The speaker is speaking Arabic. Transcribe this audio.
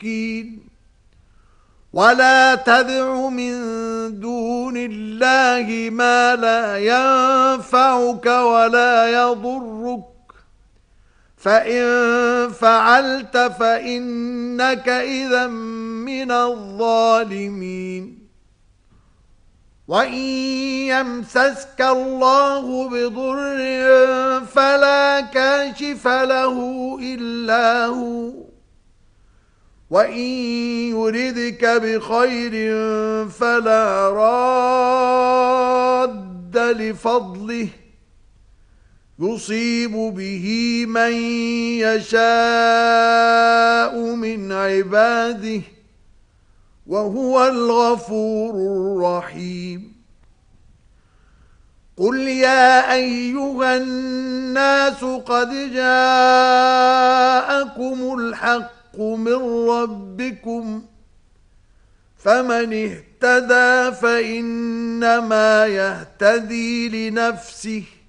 شاكين ولا تدع من دون الله ما لا ينفعك ولا يضرك فإن فعلت فإنك إذا من الظالمين وإن يمسسك الله بضر فلا كاشف له إلا هو وَإِن يُرِدْكَ بِخَيْرٍ فَلَا رَادَّ لِفَضْلِهِ يُصِيبُ بِهِ مَن يَشَاءُ مِنْ عِبَادِهِ وَهُوَ الْغَفُورُ الرَّحِيمُ قُلْ يَا أَيُّهَا النَّاسُ قَدْ جَاءَكُمُ الْحَقُّ من ربكم فمن اهتدى فإنما يهتدي لنفسه